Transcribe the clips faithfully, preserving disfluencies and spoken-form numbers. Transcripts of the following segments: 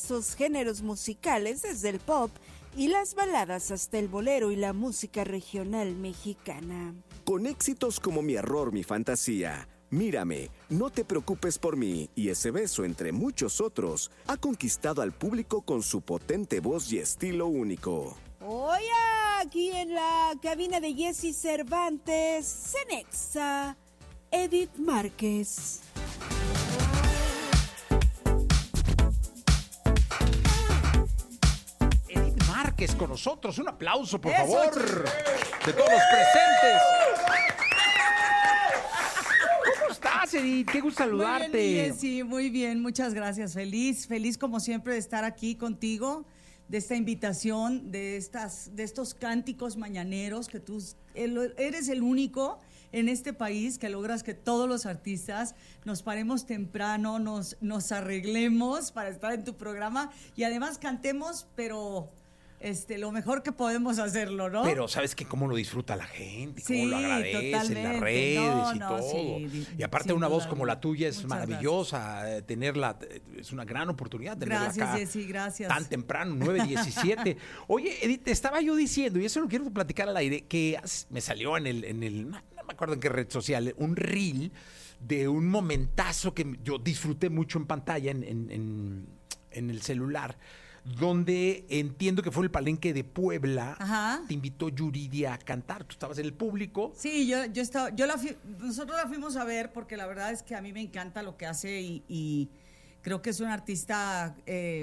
diversos géneros musicales, desde el pop y las baladas hasta el bolero y la música regional mexicana. Con éxitos como Mi error, mi fantasía, Mírame, No te preocupes por mí y Ese beso, entre muchos otros, ha conquistado al público con su potente voz y estilo único. Hoy aquí en la cabina de Jessy Cervantes, Cenexa, Edith Márquez. Edith Márquez con nosotros, un aplauso por Eso, favor, chico. de todos los presentes. ¿Cómo estás, Edith? Qué gusto saludarte. Muy bien, sí, muy bien, muchas gracias. Feliz, feliz como siempre de estar aquí contigo, de esta invitación, de estas, de estos cánticos mañaneros que tú eres el único en este país que logras que todos los artistas nos paremos temprano, nos, nos arreglemos para estar en tu programa y además cantemos, pero este, lo mejor que podemos hacerlo, ¿no? Pero ¿sabes qué? Cómo lo disfruta la gente, cómo Sí, lo agradece en las totalmente. redes No, y no, todo. sí, y aparte sin una voz duda como la tuya es Muchas maravillosa, eh, tenerla, eh, es una gran oportunidad tenerla Gracias, acá Jessy, gracias. tan temprano, nueve diecisiete. Oye, Edith, te estaba yo diciendo, y eso lo quiero platicar al aire, que me salió en el, en el, no, no me acuerdo en qué red social, un reel de un momentazo que yo disfruté mucho en pantalla, en, en, en, en el celular, donde entiendo que fue el Palenque de Puebla. Ajá. Te invitó Yuridia a cantar. Tú estabas en el público. Sí, yo, yo estaba, yo la fui, nosotros la fuimos a ver porque la verdad es que a mí me encanta lo que hace y, y creo que es un artista eh,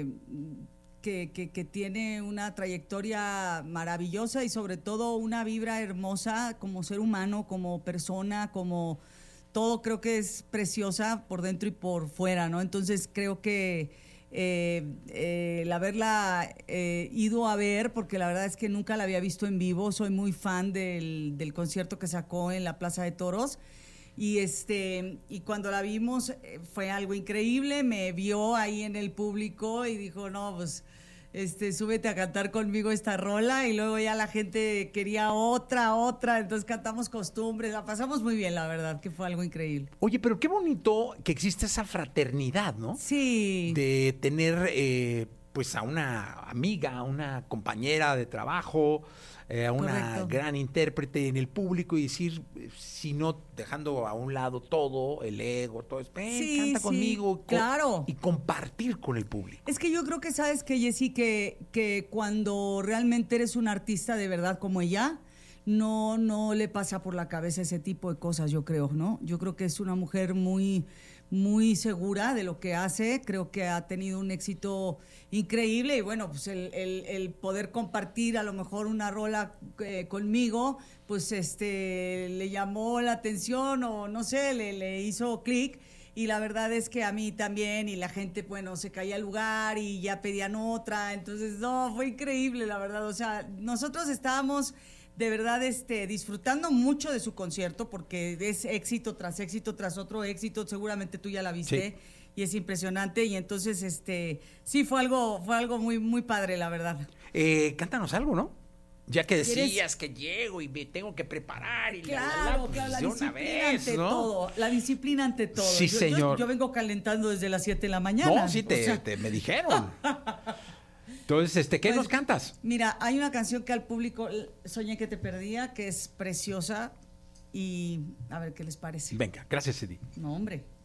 que, que, que tiene una trayectoria maravillosa y sobre todo una vibra hermosa como ser humano, como persona, como todo. Creo que es preciosa por dentro y por fuera, ¿no? Entonces creo que Eh, eh, el haberla eh, ido a ver, porque la verdad es que nunca la había visto en vivo, soy muy fan del, del concierto que sacó en la Plaza de Toros y este y cuando la vimos eh, fue algo increíble, me vio ahí en el público y dijo, no, pues este, súbete a cantar conmigo esta rola, y luego ya la gente quería otra, otra, entonces cantamos Costumbres, la pasamos muy bien, la verdad, que fue algo increíble. Oye, pero qué bonito que existe esa fraternidad, ¿no? Sí. De tener eh, pues a una amiga, a una compañera de trabajo, eh, a una Correcto. gran intérprete en el público y decir, eh, si no dejando a un lado todo, el ego, todo eso, ven, Sí, canta sí, conmigo. claro. Y compartir con el público. Es que yo creo que sabes que, Jessy, que, que cuando realmente eres un artista de verdad como ella, no, no le pasa por la cabeza ese tipo de cosas, yo creo, ¿no? Yo creo que es una mujer muy, muy segura de lo que hace, creo que ha tenido un éxito increíble y bueno, pues el, el, el poder compartir a lo mejor una rola eh, conmigo, pues este le llamó la atención o no sé, le, le hizo clic. Y la verdad es que a mí también, y la gente, bueno, se caía al lugar y ya pedían otra. Entonces, no, fue increíble, la verdad. O sea, nosotros estábamos de verdad este, disfrutando mucho de su concierto porque es éxito tras éxito tras otro éxito. Seguramente tú ya la viste. Sí. Y es impresionante. Y entonces, este, sí, fue algo, fue algo muy, muy padre, la verdad. Eh, cántanos algo, ¿no? Ya que decías que llego y me tengo que preparar y claro, la, la, la, claro, la de disciplina una vez, ante ¿no? todo, la disciplina ante todo. Sí, yo, señor. Yo, yo vengo calentando desde las siete de la mañana. No, sí, te, o sea. te me dijeron. Entonces, este, ¿qué pues, nos cantas? Mira, hay una canción que al público Soñé que te perdía, que es preciosa y a ver qué les parece. Venga, gracias, Edith. No, hombre.